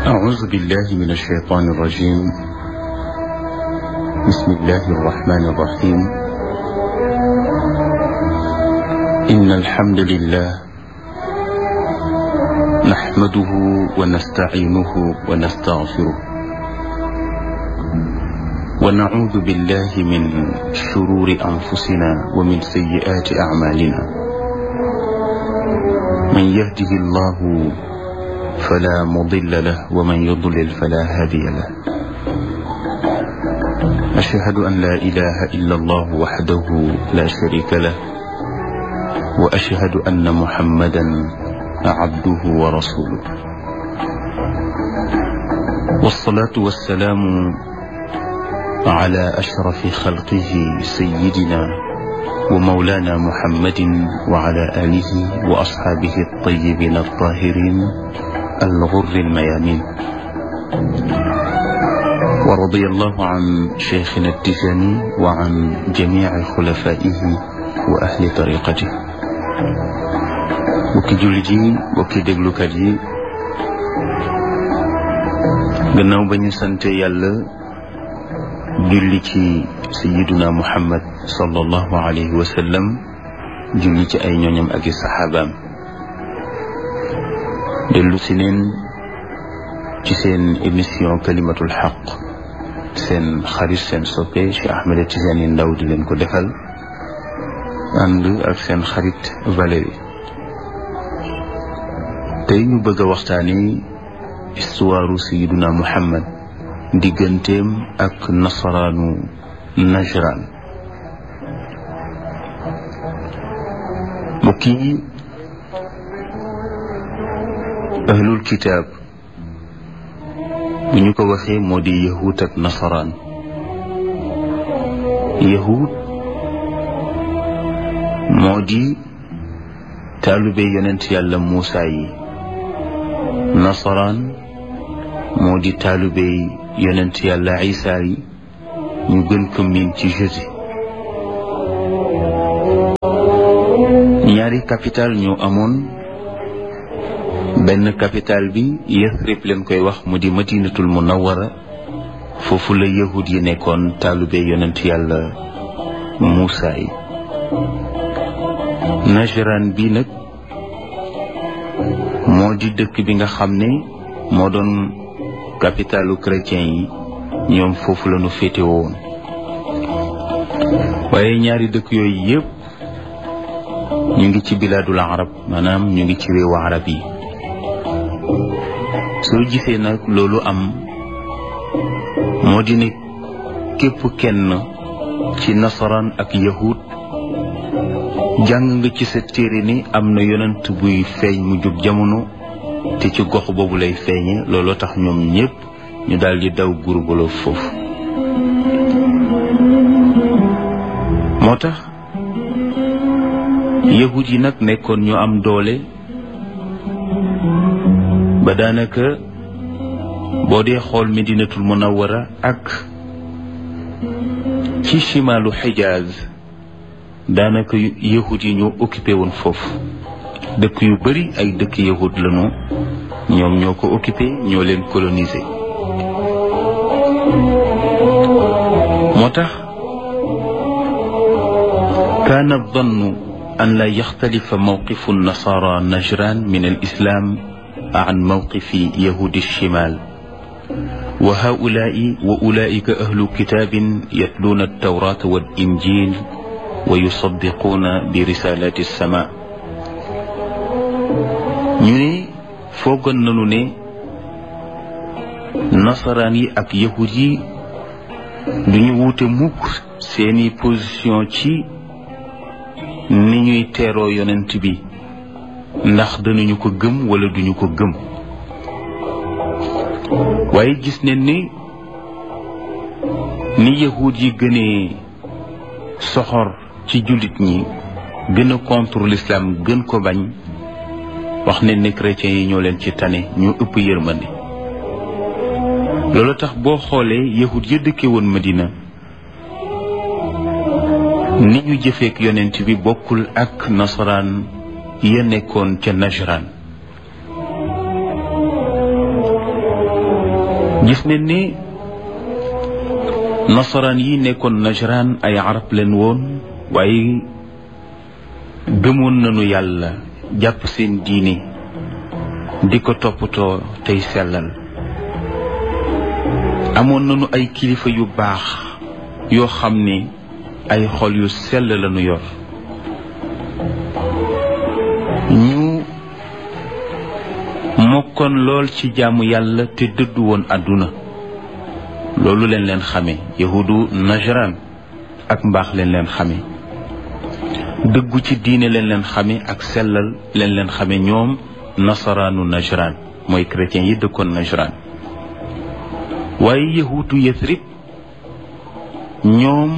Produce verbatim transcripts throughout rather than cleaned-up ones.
أعوذ بالله من الشيطان الرجيم. بسم الله الرحمن الرحيم. إن الحمد لله نحمده ونستعينه ونستغفره ونعوذ بالله من شرور أنفسنا ومن سيئات أعمالنا. من يهده الله فلا مضل له ومن يضلل فلا هادي له. أشهد أن لا إله إلا الله وحده لا شريك له وأشهد أن محمدا عبده ورسوله. والصلاة والسلام على أشرف خلقه سيدنا ومولانا محمد وعلى آله وأصحابه الطيبين الطاهرين الغر الميامين. ورضي الله عن شيخنا التجاني وعن جميع خلفائه وأهل طريقته. bokki jullit yi bokki déglukat yi, gannaaw ba ñu sante yàlla julli ci sayyiduna Muhammad sallallahu alayhi wa sallam, julli ci ay ñooñam ak i saxaabaam, dellu si neen ci seen émission kalimatul xaq, seen xarit seen soppe Cheikh Ahmed Tidiane Ndao di leen ko defal ànd ak seen xarit Valérie. tey ñu bëgg a waxtaani histoire sayyiduna Muhammad, digganteem ak nasaraanu Najran. mbokk yi, ahlul kitaab bu ñu ko waxee moo di yahud ak nasaraan. yahud moo di taalube yonent yàlla Muusa yi, nasaraan moo di taalube yonent yàlla Isa yi, ñu gën ko miin ci Jésus. ñaari capital ñoo amoon. benn capital bi Yathrib leen koy wax, mu di Madinatul Munawwara. foofu la yahud yi nekkoon, taalube yonent yàlla Muusa yi. Najran bi nag moo di dëkk bi nga xam ne moo doon capitalu chrétien yi, ñoom foofu la ñu féete woon. waaye ñaari dëkk yooyu yëpp ñu ngi ci bilaadul arab, maanaam ñu ngi ci réewu arab yi. soo gisee nag loolu am, moo di ne képp kenn ci nasaraan ak yahud jàng nga ci sa téere ni am na yonent buy feeñ mu jub jamono, te ci gox boobu lay feeñe. looloo tax ñoom ñépp ñu daal di daw gurbaloo foofu. moo tax yahud yi nag nekkoon ñu am doole ba daanaka boo dee xool Medinatul Munawwara ak ci chimalu Xijaaz, daanaka yahud yi ñoo occupé woon foofu. dëkk yu bari ay dëkk yahud lañu, ñoom ñoo ko occupé, ñoo leen colonisé. moo tax kaana dannu an la yaxtalifa mawqifu nasara Najran min al islam an mawqifi yahudi shimal, wa haulaai wa ulaika ahlu kitaabin yatluuna altawrata wal injil wa yusaddiquuna bi risalati alsama. ñu ne foogoon nañu ne nasaraan yi ak yahud yi duñu wuute mukk seeni position ci ni ñuy teeroo yonent bi, ndax danañu ko gëm wala duñu ko gëm. waaye gis nañ ni ni yahud yi gënee soxor ci jullit ñi, gën a contre l'islam, gën ko bañ, wax ne ne chrétiens yi ñoo leen ci tane, ñoo ëpp yërmande. loolu tax boo xoolee yahud ya dëkke woon Madina, ni ñu jëfeek yonent bi bokkul ak nasaraan ya nekkoon ca Najran. gis ne ni nasaraan yi nekkoon Najraan ay arab leen woon waaye gëmoon nañu yàlla jàpp seen diine di ko toppatoo tey sellal amoon nañu ay kilifa yu baax yoo xam ne ay xol yu sell lañu yor ñu mokkoon lool ci jaamu yàlla te dëddu woon àdduna loolu leen leen xame yahudu Najraan ak mbaax leen leen xame dëggu ci diine leen leen xame ak sellal leen leen xame ñoom nasaraanu Najraan mooy chrétiens yi dëkkoon Najraan waaye yahudu Yasrib ñoom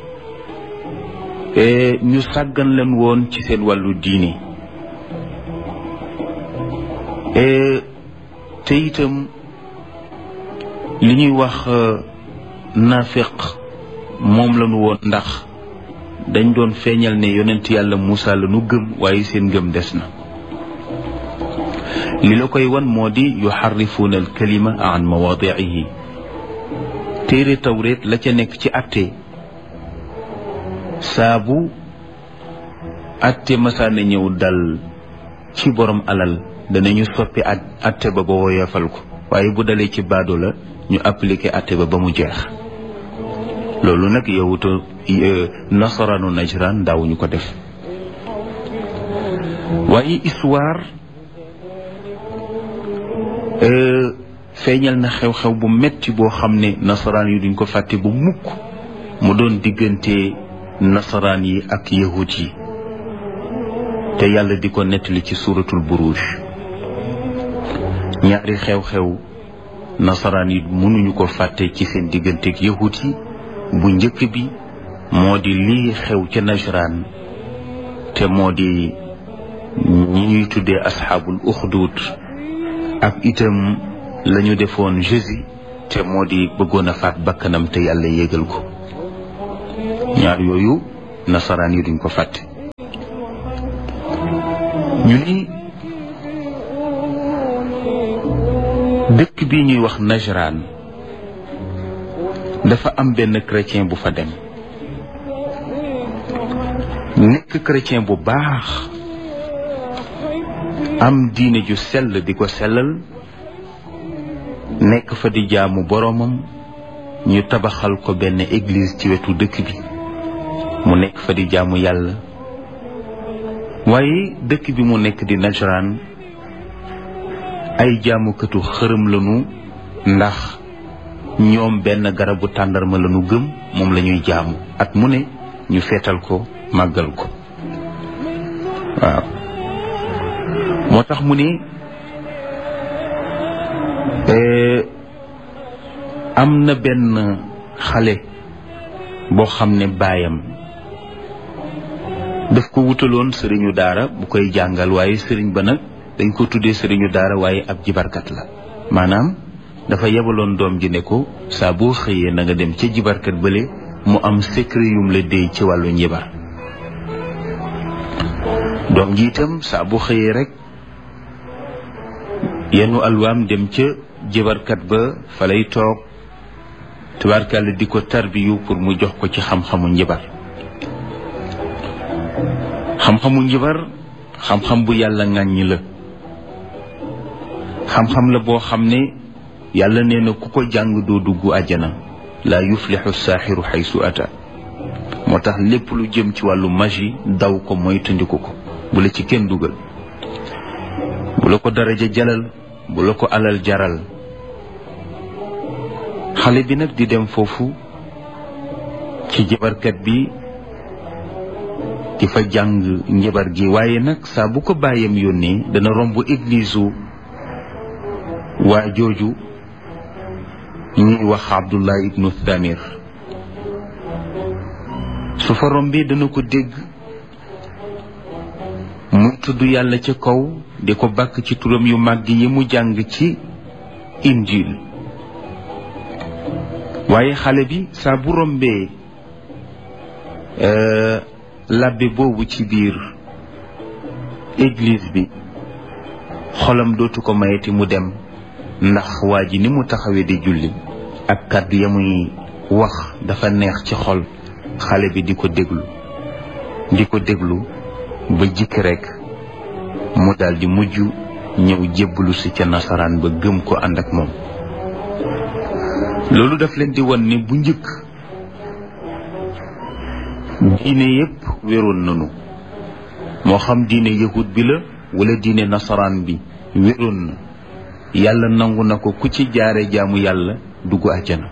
ñu sàggan leen woon ci seen wàllu diine te itam li ñuy wax nafiq moom lañu woon ndax dañ doon feeñal ne yonent yàlla Muusa la nu gëm waaye seen ngëm des na li la koy wan moo di yuxarrifuuna al kalima an mawaadiihi téere tawreet la ca nekk ci atte saabu atte masaana ñëw dal ci borom alal danañu soppi at atte ba ba woyofal ko waaye bu dalee ci baado la ñu appliqué atte ba ba mu jeex loolu nag yowuta nasaraanu Najraan daawuñu ko def waaye histoire feeñal na xew-xew bu metti boo xam ne nasaraan yi duñ ko fàtte bu mukk mu doon diggante nasaraan yi ak yahud yi te yàlla di ko nettali ci suuratul buruj ñaari xew-xew nasaraan yi mënuñu ko fàtte ci seen digganteeg yahud yi bu njëkk bi moo di lii xew ca Najraan te moo di ñi ñuy tuddee asxaabul uxdud ak itam lañu defoon Jésus te moo di bëggoon a faat bakkanam te yàlla yégal ko ñaar yooyu nasaraan yi duñ ko fàtte ñu ni dëkk bi ñuy wax Najraan dafa am benn chrétien bu fa dem nekk chrétien bu baax am diine ju sell di ko sellal nekk fa di jaamu boroomam ñu tabaxal ko benn église ci wetu dëkk bi mu nekk fa di jaamu yàlla waaye dëkk bi mu nekk di Najraan ay jaamukatu xërëm lañu ndax ñoom benn garabu tàndarma lañu gëm moom lañuy jaamu at mu ne ñu feetal ko màggal ko waaw moo tax mu ne am na benn xale boo xam ne baayam daf ko wutaloon sëriñu daara bu koy jàngal waaye sëriñ ba nag dañ ko tuddee sëriñu daara waaye ab jibarkat la maanaam dafa yebaloon doom ji ne ko saa boo xëyee na nga dem ca jibarkat bële mu am secret yum la déy ci wàllu njibar doom ji itam saa bu xëyee rek yenu alwaam dem ca jibarkat ba fa lay toog tubaarkàlla di ko tarbiyu pour mu jox ko ci xam-xamu njibar xam-xamu njibar xam-xam bu yàlla ŋàññi la xam-xam la boo xam ne yàlla nee na ku ko jàng doo dugg àjjana laa yuflixu saaxiru xaysu ata moo tax lépp lu jëm ci wàllu magie daw ko mooy tëndiku ko bu la ci kenn dugal bu la ko daraja jalal bu la ko alal jaral xale bi nag di dem foofu ci jabarkat bi di fa jàng njabar gi waaye nag saa bu ko bàyyam yónnee dana romb église waa jooju ñuy wax Abdullah ibnu Thamir su fa rombee dana ko dégg muy tudd yàlla ca kaw di ko bàkk ci turam yu màgg yi mu jàng ci injil waaye xale bi saa bu rombee labbe boobu ci biir église bi xolam dootu ko mayeti mu dem ndax waa ji ni mu taxawee di julli ak kàddu ya muy wax dafa neex ci xol xale bi di ko déglu di ko déglu ba jikk rekk mu daal di mujj ñëw jébbalu si ca nasaraan ba gëm ko ànd ak moom. loolu daf leen di wan ni bu njëkk diine yépp wéroon nanu, moo xam diine yahud bi la wala diine nasaraan bi wéroon na, yàlla nangu na ko ku ci jaare jaamu yàlla dugg àjjana.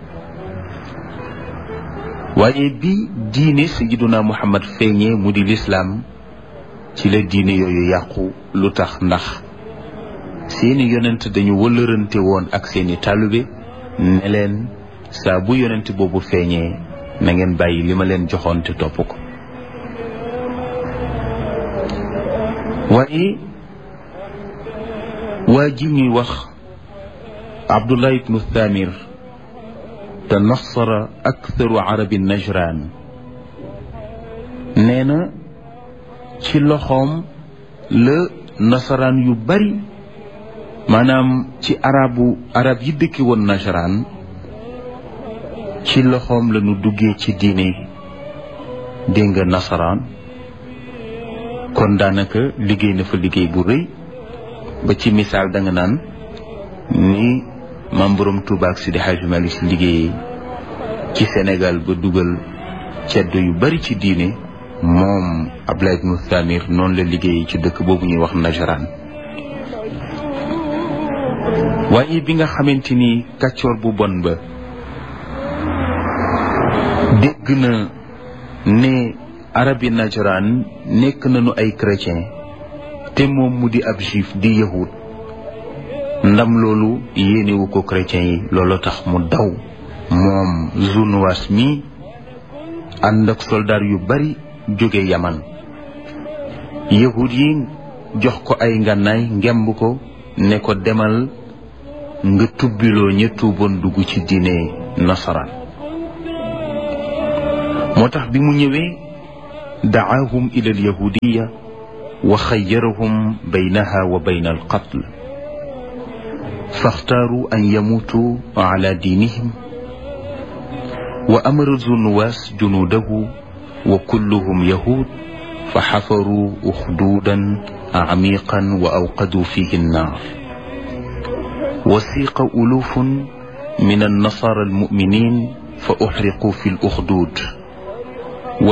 waaye bi diine sayyiduna Muhammad feeñee mu di lislaam ci la diine yooyu yàqu. lu tax? ndax seeni yonent dañu wëllërante woon ak seeni taalibe ne leen saa bu yonent boobu feeñee na ngeen bàyyi li ma leen joxoon te topp ko. waaye waa ji ñuy wax Abdullah ibnu Thamir tanassara aktharu arabi Najran nee na ci loxoom la nasaraan yu bari maanaam ci arabu arab yi dëkki woon Najran ci loxoom la ñu duggee ci diine dégg nga nasaraan. kon daanaka liggéey na fa liggéey bu rëy ba ci misaal da nga naan ni maam Borom Tuuba ak Sidi Hadji Malick Si liggéey ci Sénégal ba dugal ceddo yu bari ci diine, moom Abdullah ibnu Thamir noonu la liggéey ci dëkk boobu ñuy wax Najran. waaye bi nga xamante ni kàccoor bu bon ba dégg na ne arabi Najran nekk nañu ay chrétien te moom mu di ab juif di yahud, ndam loolu yéenewu ko chrétien yi. loolu tax mu daw moom Zunuwas mi ànd ak soldaar yu bari jóge Yaman. yahud yi jox ko ay ngànnaay ngemb ko ne ko demal nga tubbiloo ña tuuboon dugg ci diine nasaraan. moo tax bi mu ñëwee dacaahum ila alyahudiya wa xayyarahum baynaha wa bayna alqatl faxtaaru an yamuutu ala diinihim wa amara Zunuwaas junuudahu wa kulluhum yahud fa xafaruu uxduudan camiiqan wa awqaduu fiihi annaar wa siiqa uluufun min annasaara almuminin fa uxriquu fi luxduud